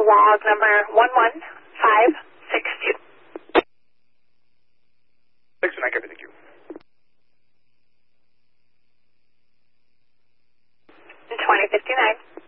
log number 11562. 629, copy, thank you. 2059.